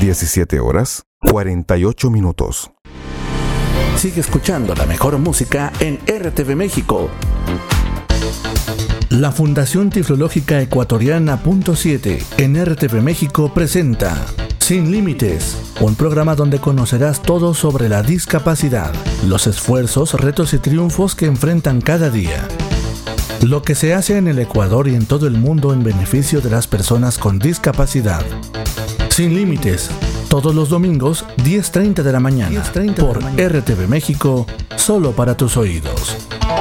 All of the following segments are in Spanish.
17 horas, 48 minutos. Sigue escuchando la mejor música en RTV México. La Fundación Tiflológica Ecuatoriana Punto 7 en RTV México presenta Sin Límites, un programa donde conocerás todo sobre la discapacidad, los esfuerzos, retos y triunfos que enfrentan cada día. Lo que se hace en el Ecuador y en todo el mundo en beneficio de las personas con discapacidad. Sin Límites, todos los domingos, 10:30 de la mañana, por RTV México, solo para tus oídos.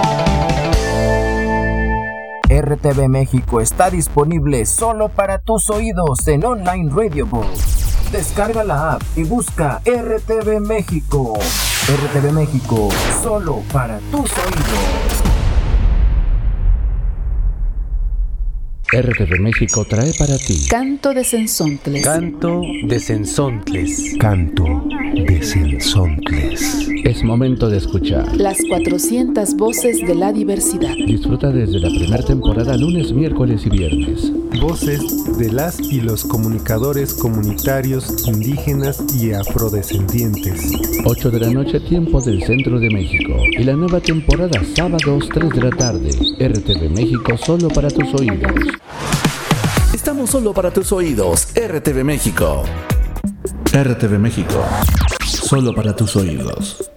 RTV México está disponible solo para tus oídos en Online Radio Book. Descarga la app y busca RTV México. RTV México, solo para tus oídos. RTV México trae para ti Canto de Cenzontles. Canto de Cenzontles. Canto de Cenzontles. Es momento de escuchar Las 400 voces de la diversidad. Disfruta desde la primera temporada lunes, miércoles y viernes. Voces de las y los comunicadores comunitarios indígenas y afrodescendientes. 8 de la noche, tiempo del centro de México. Y la nueva temporada, sábados, 3 de la tarde. RTV México, solo para tus oídos. Estamos solo para tus oídos. RTV México. RTV México, solo para tus oídos.